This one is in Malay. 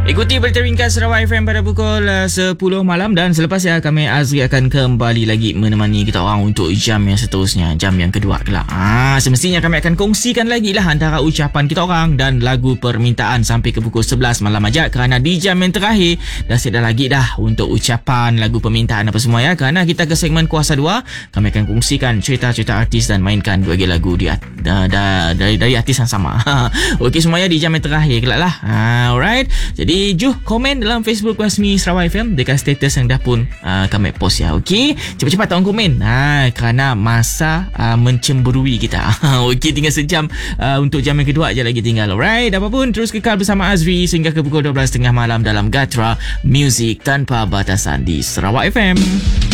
Ikuti berita ringkas Sarawak FM pada pukul 10 malam dan selepas ya kami Azri akan kembali lagi menemani kita orang untuk jam yang seterusnya, jam yang kedua kelak. Semestinya kami akan kongsikan lagi lah antara ucapan kita orang dan lagu permintaan sampai ke pukul 11 malam aja, kerana di jam yang terakhir dah siap lagi dah untuk ucapan lagu permintaan apa semua ya, kerana kita ke segmen kuasa 2 kami akan kongsikan cerita-cerita artis dan mainkan dua lagu dari artis yang sama. Okey semuanya di jam yang terakhir kelak lah. Alright, jadi jom komen dalam Facebook rasmi Sarawak FM dekat status yang dah pun kami post ya. Okey, cepat-cepat tolong komen kerana masa mencemburui kita. Okey, tinggal sejam untuk jam yang kedua aja lagi tinggal. Alright, apapun terus kekal bersama Azri sehingga ke pukul 12.30 malam dalam Gatra Music Tanpa Batasan di Sarawak FM.